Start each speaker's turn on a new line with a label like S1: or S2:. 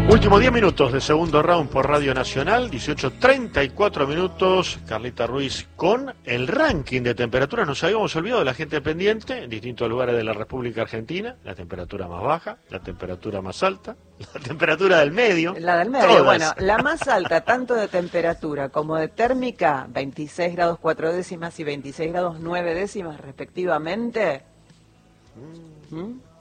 S1: Últimos 10 minutos de segundo round por Radio Nacional, 18:34 minutos. Carlita Ruiz con el ranking de temperaturas. Nos habíamos olvidado de la gente pendiente en distintos lugares de la República Argentina. La temperatura más baja, la temperatura más alta, la temperatura del medio.
S2: La del medio,
S1: todas.
S2: bueno, la más alta, tanto de temperatura como de térmica, 26 grados 4 décimas y 26 grados 9 décimas respectivamente.